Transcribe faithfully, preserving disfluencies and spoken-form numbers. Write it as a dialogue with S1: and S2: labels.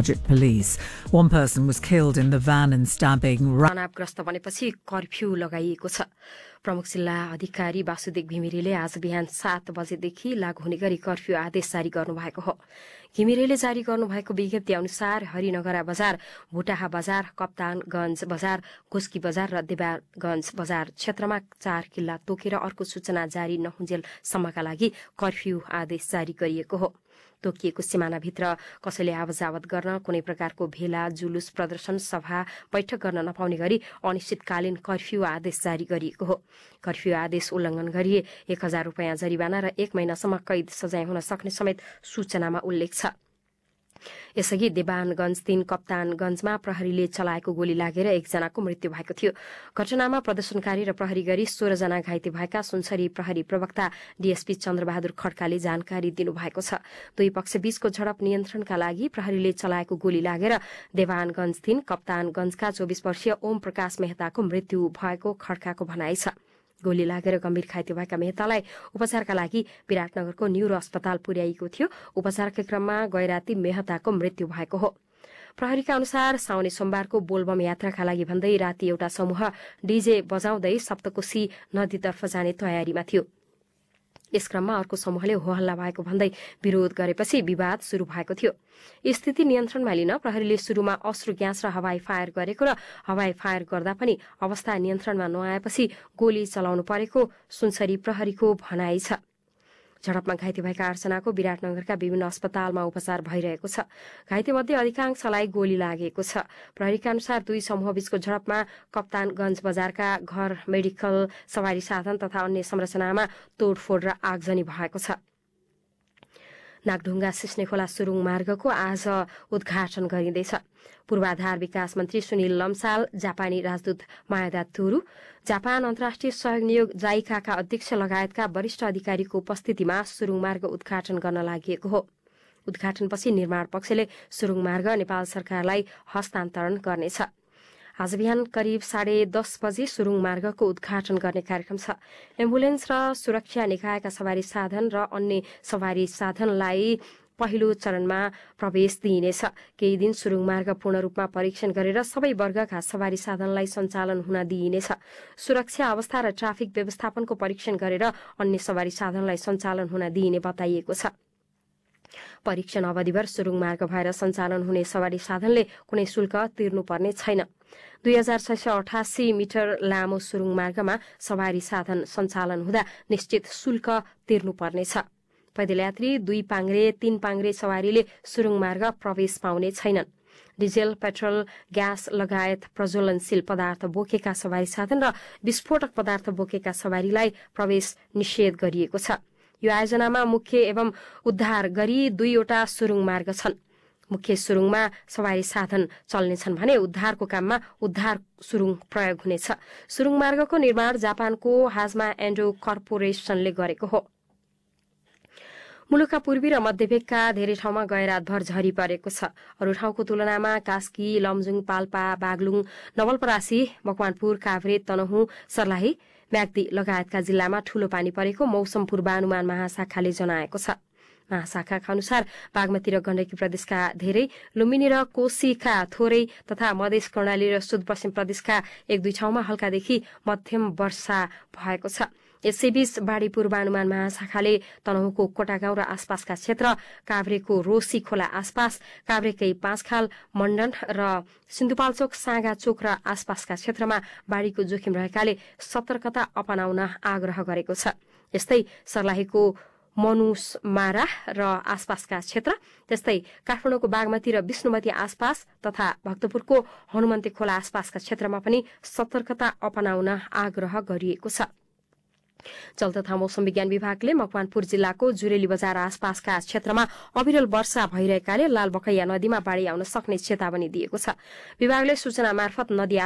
S1: police. One person was killed in the van and stabbing.
S2: तनावग्रस्त बनेपछि curfew लगाइएको छ। प्रमुख जिल्ला अधिकारी वासुदेव घिमिरेले आज बिहान सात बजेदेखि लागू हुने गरी कर्फ्यू आदेश जारी गर्नुभएको हो। घिमिरेले जारी गर्नुभएको विज्ञप्ति अनुसार हरिनगरा बजार, भुटाहा बजार, कप्तानगञ्ज बजार, घुस्की बजार र देवागञ्ज बजार क्षेत्रमा चार किल्ला तोकेर अर्को सूचना जारी नहुन्जेलसम्मका लागि कर्फ्यू आदेश जारी गरिएको हो। तोकिएको सीमानाभित्र कसैले आवत-जावत गर्न, कुनै प्रकारको भेला, जुलुस, प्रदर्शन, सभा, बैठक गर्न नपाउने गरी अनिश्चितकालीन कर्फ्यू आदेश जारी गरिएको हो। कर्फ्यू आदेश उल्लंघन गरिए एक हजार रुपियाँ जरिवाना र एक महिनासम्म कैद सजाय हुन सक्ने समेत सूचनामा उल्लेख छ। यसअघि देवानगञ्ज तीन कप्तानगञ्जमा प्रहरीले चलाएको गोली लागेर एकजनाको मृत्यु भएको थियो। घटनामा प्रदर्शनकारी र प्रहरी गरी सोह्र जना घाइते भएका सुनसरी प्रहरी प्रवक्ता डीएसपी चन्द्रबहादुर खड्काले जानकारी दिनुभएको छ। दुई पक्ष बीचको झडप नियन्त्रणका लागि प्रहरीले चलाएको गोली लागेर देवानगञ्ज तीन कप्तानगञ्जका चौबिस वर्षीय ओम प्रकाश मेहताको मृत्यु भएको खड्काको भनाइ छ। गोली लागेर गम्भीर घाइते भएका मेहतालाई उपचारका लागि विराटनगरको न्यूरो अस्पताल पुर्याइएको थियो। उपचारकै क्रममा गैराती मेहताको मृत्यु भएको हो। प्रहरीका अनुसार साउने सोमबारको बोलबम यात्राका लागि भन्दै राति एउटा समूह डीजे बजाउँदै सप्तकोशी नदीतर्फ जाने तयारीमा थियो। यस क्रममा अर्को समूहले होहल्ला भएको भन्दै विरोध गरेपछि विवाद शुरू भएको थियो। स्थिति नियन्त्रणमा लिन प्रहरीले शुरूमा अश्रु ग्यास र हवाई फायर गरेको र हवाई फायर गर्दा पनि अवस्था नियन्त्रणमा नआएपछि गोली चलाउनु परेको सुनसरी प्रहरीको भनाइ छ। झडपमा घाइते भएका आठजनाको विराटनगरका विभिन्न अस्पतालमा उपचार भइरहेको छ। घाइतेमध्ये अधिकांशलाई गोली लागेको छ। प्रहरीका अनुसार दुई समूहबीचको झडपमा कप्तानगञ्ज बजारका घर, मेडिकल, सवारी साधन तथा अन्य संरचनामा तोडफोड र आगजनी भएको छ। नागढुङ्गा सिस्नेखोला सुरुङ मार्गको आज उद्घाटन गरिँदैछ। पूर्वाधार विकास मन्त्री सुनिल लम्साल, जापानी राजदूत मायादा तुरु, जापान अन्तर्राष्ट्रिय सहयोग नियोग जाइकाका अध्यक्ष लगायतका वरिष्ठ अधिकारीको उपस्थितिमा सुरुङ मार्ग उद्घाटन गर्न लागि हो। उद्घाटनपछि निर्माण पक्षले सुरुङ मार्ग नेपाल सरकारलाई हस्तान्तरण गर्नेछ। आज बिहान करिब साढे दस बजे सुरुङ मार्गको उद्घाटन गर्ने कार्यक्रम छ। एम्बुलेन्स र सुरक्षा निकायका सवारी साधन र अन्य सवारी साधनलाई पहिलो चरणमा प्रवेश दिइनेछ। केही दिन सुरुङ मार्ग पूर्ण रूपमा परीक्षण गरेर सबै वर्गका सवारी साधनलाई सञ्चालन हुन दिइनेछ। सुरक्षा अवस्था र ट्राफिक व्यवस्थापनको परीक्षण गरेर अन्य सवारी साधनलाई सञ्चालन हुन दिइने बताइएको छ। परीक्षण अवधिभर सुरुङ मार्ग भएर सञ्चालन हुने सवारी साधनले कुनै शुल्क तिर्नुपर्ने छैन। दुई हजार छ सय अठासी मिटर लामो सुरुङ मार्गमा सवारी साधन सञ्चालन हुँदा निश्चित शुल्क तिर्नुपर्नेछ। पैदल यात्री दुई पाङ्ग्रे तीन पाङ्ग्रे सवारीले सुरुङ मार्ग प्रवेश पाउने छैनन्। डिजेल, पेट्रोल, ग्यास लगायत प्रज्वलनशील पदार्थ बोकेका सवारी साधन र विस्फोटक पदार्थ बोकेका सवारीलाई प्रवेश निषेध गरिएको छ। यो आयोजनामा मुख्य एवं उद्धार गरी दुईवटा सुरुङ मार्ग छन्। मुख्य सुरुङमा सवारी साधन चल्नेछन् भने उद्धारको काममा उद्धार सुरुङ प्रयोग हुनेछ। सुरुङ मार्गको निर्माण जापानको हाजमा एन्डो कर्पोरेसनले गरेको हो। मुलुकका पूर्वी र मध्यभेगका धेरै ठाउँमा गए रातभर झरी परेको छ। अरू ठाउँको तुलनामा कास्की, लमजुङ, पाल्पा, बागलुङ, नवलपरासी, मकवानपुर, काभ्रे, तनहुँ, सर्लाही, म्याग्दी लगायतका जिल्लामा ठूलो पानी परेको मौसम पूर्वानुमान महाशाखाले जनाएको छ। महाशाखाका अनुसार बागमती र गण्डकी प्रदेशका धेरै, लुम्बिनी र कोशीका थोरै तथा मधेस कर्णाली र सुदूरपश्चिम प्रदेशका एक दुई ठाउँमा हल्कादेखि मध्यम वर्षा भएको छ। यसैबीच बाढ़ी पूर्वानुमान महाशाखाले तनहुँको कोटागाउँ र आसपासका क्षेत्र, काभ्रेको रोसी खोला आसपास, काभ्रेकै पाँचखाल, मण्डन र सिन्धुपाल्चोक, साँगाचोक र आसपासका क्षेत्रमा बाढ़ीको जोखिम रहेकाले सतर्कता अपनाउन आग्रह गरेको छ। यस्तै सर्लाहीको मनुसमारा र आसपासका क्षेत्र, त्यस्तै काठमाडौँको बागमती र विष्णुमती आसपास तथा भक्तपुरको हनुमन्ते खोला आसपासका क्षेत्रमा पनि सतर्कता अपनाउन आग्रह गरिएको छ। जल तथा मौसम विज्ञान विभागले मकवानपुर जिल्लाको जुरेली बजार आसपासका क्षेत्रमा अविरल वर्षा भइरहेकाले लालबकैया नदीमा बाढ़ी आउन सक्ने चेतावनी दिएको छ। विभागले सूचना मार्फत नदी